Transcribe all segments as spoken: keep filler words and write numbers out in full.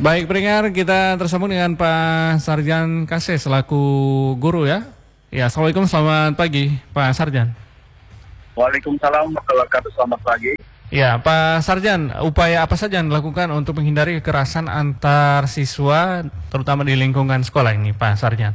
Baik pendengar, kita tersambung dengan Pak Sarjan Kase selaku guru ya. Ya, Assalamualaikum, selamat pagi Pak Sarjan. Waalaikumsalam warahmatullahi wabarakatuh, selamat pagi. Ya, Pak Sarjan, upaya apa saja yang dilakukan untuk menghindari kekerasan antar siswa, terutama di lingkungan sekolah ini, Pak Sarjan?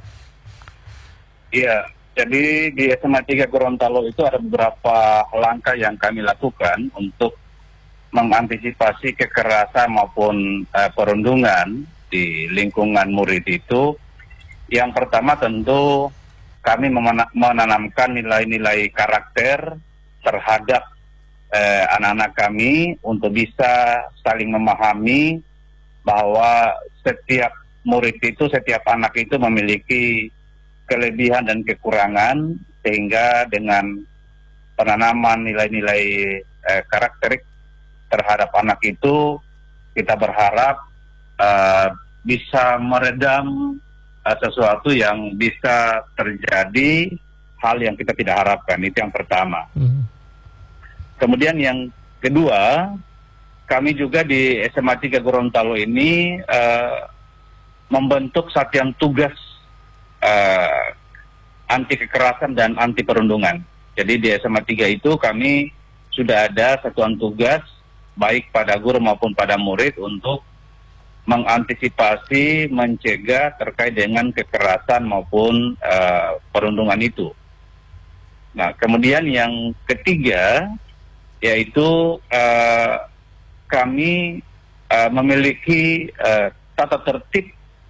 Iya, jadi di S M A tiga Gorontalo itu ada beberapa langkah yang kami lakukan untuk mengantisipasi kekerasan maupun uh, perundungan di lingkungan murid itu. Yang pertama tentu kami menanamkan nilai-nilai karakter terhadap uh, anak-anak kami untuk bisa saling memahami bahwa setiap murid itu, setiap anak itu memiliki kelebihan dan kekurangan, sehingga dengan penanaman nilai-nilai uh, karakteristik terhadap anak itu, kita berharap uh, bisa meredam uh, sesuatu yang bisa terjadi, hal yang kita tidak harapkan. Itu yang pertama. Mm. Kemudian yang kedua, kami juga di S M A tiga Gorontalo ini uh, membentuk satuan tugas uh, anti kekerasan dan anti perundungan. Jadi di S M A tiga itu kami sudah ada satuan tugas baik pada guru maupun pada murid untuk mengantisipasi, mencegah terkait dengan kekerasan maupun uh, perundungan itu. Nah, kemudian yang ketiga, yaitu uh, kami uh, memiliki uh, tata tertib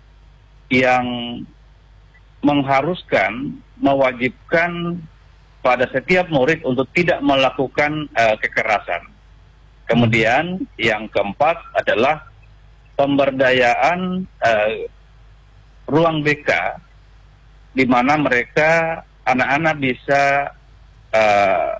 yang mengharuskan, mewajibkan pada setiap murid untuk tidak melakukan uh, kekerasan. Kemudian yang keempat adalah pemberdayaan uh, ruang B K, di mana mereka, anak-anak bisa uh,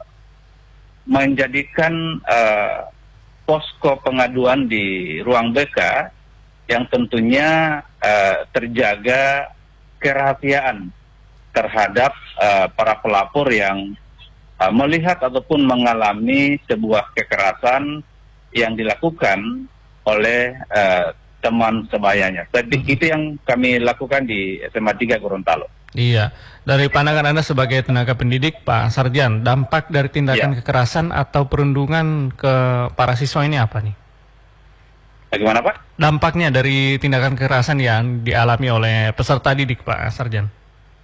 menjadikan uh, posko pengaduan di ruang B K yang tentunya uh, terjaga kerahasiaan terhadap uh, para pelapor yang melihat ataupun mengalami sebuah kekerasan yang dilakukan oleh uh, teman sebayanya. Jadi hmm. itu yang kami lakukan di S M A tiga Gorontalo. Iya, dari pandangan Anda sebagai tenaga pendidik, Pak Sarjan, dampak dari tindakan ya. kekerasan atau perundungan ke para siswa ini apa nih? Bagaimana Pak? Dampaknya dari tindakan kekerasan yang dialami oleh peserta didik, Pak Sarjan.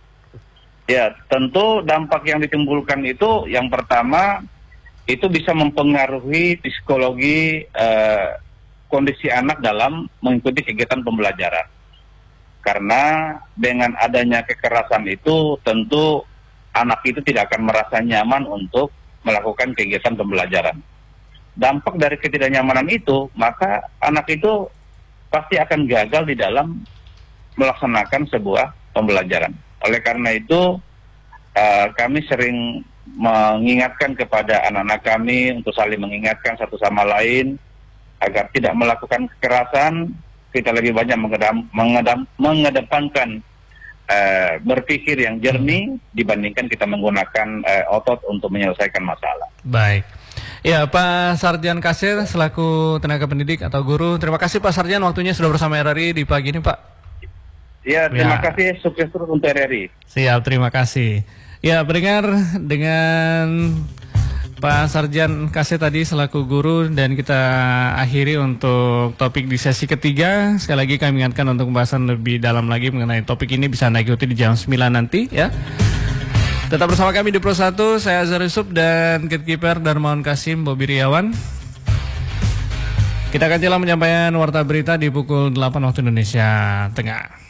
Ya, tentu dampak yang ditimbulkan itu yang pertama itu bisa mempengaruhi psikologi eh, kondisi anak dalam mengikuti kegiatan pembelajaran. Karena dengan adanya kekerasan itu tentu anak itu tidak akan merasa nyaman untuk melakukan kegiatan pembelajaran. Dampak dari ketidaknyamanan itu, maka anak itu pasti akan gagal di dalam melaksanakan sebuah pembelajaran. Oleh karena itu, uh, kami sering mengingatkan kepada anak-anak kami untuk saling mengingatkan satu sama lain agar tidak melakukan kekerasan. Kita lebih banyak mengedam, mengedam, mengedepankan uh, berpikir yang jernih dibandingkan kita menggunakan uh, otot untuk menyelesaikan masalah. Baik. Ya, Pak Sarjan Kase selaku tenaga pendidik atau guru. Terima kasih Pak Sarjan, waktunya sudah bersama R R I di pagi ini, Pak. Ya, terima ya. kasih, sukses terus untuk R R I. Siap, terima kasih. Ya, pendengar, dengan Pak Sarjan Kase tadi selaku guru, dan kita akhiri untuk topik di sesi ketiga. Sekali lagi kami ingatkan untuk pembahasan lebih dalam lagi mengenai topik ini bisa Anda ikuti di jam sembilan nanti ya. Tetap bersama kami di Pro satu, saya Azhar Yusuf dan Gatekeeper Darmawan Kasim Bobi Riawan. Kita akan jelang menyampaikan warta berita di pukul delapan waktu Indonesia Tengah.